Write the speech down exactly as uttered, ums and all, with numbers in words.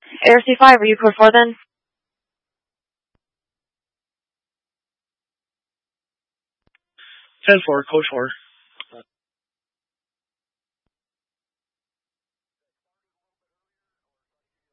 A R C five, are you code four then? ten four, code four.